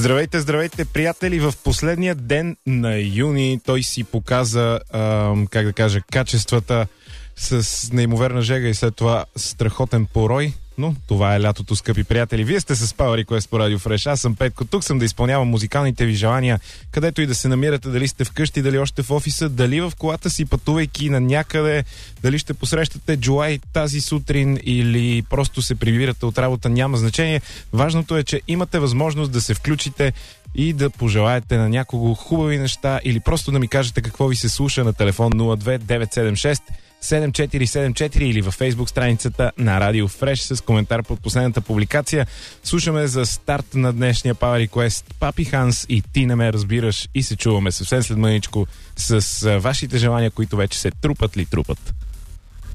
Здравейте, здравейте, приятели! В последния ден на юни той си показа, качествата с неимоверна жега и след това страхотен порой. Но това е лятото, скъпи приятели. Вие сте с Power Request по Радио Фреш. Аз съм Петко. Тук съм да изпълнявам музикалните ви желания, където и да се намирате, дали сте вкъщи, дали още в офиса, дали в колата си пътувайки на някъде, дали ще посрещате Джулай тази сутрин или просто се прибирате от работа, няма значение. Важното е, че имате възможност да се включите и да пожелаете на някого хубави неща или просто да ми кажете какво ви се слуша на телефон 02 976 7474 или във фейсбук страницата на Радио Фреш с коментар под последната публикация. Слушаме за старт на днешния Power Request Папи Ханс и Ти не ме разбираш и се чуваме съвсем след мъничко с вашите желания, които вече се трупат.